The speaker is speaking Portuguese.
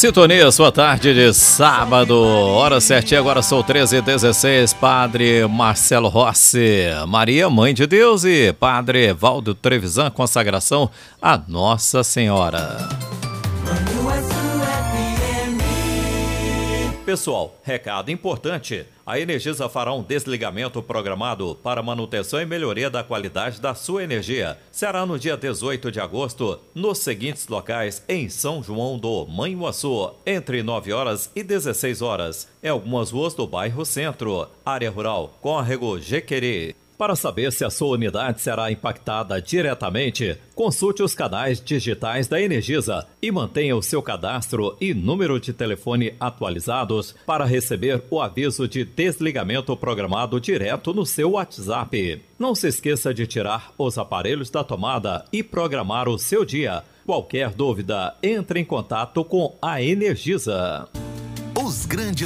Sintonia, sua tarde de sábado, hora certinha, agora são 13h16, Padre Marcelo Rossi, Maria, Mãe de Deus e Padre Valdo Trevisan, consagração a Nossa Senhora. Pessoal, recado importante, a Energisa fará um desligamento programado para manutenção e melhoria da qualidade da sua energia. Será no dia 18 de agosto, nos seguintes locais em São João do Manhuaçu, entre 9 horas e 16 horas, em algumas ruas do bairro Centro, área rural, Córrego Jequeri. Para saber se a sua unidade será impactada diretamente, consulte os canais digitais da Energisa e mantenha o seu cadastro e número de telefone atualizados para receber o aviso de desligamento programado direto no seu WhatsApp. Não se esqueça de tirar os aparelhos da tomada e programar o seu dia. Qualquer dúvida, entre em contato com a Energisa. Os grandes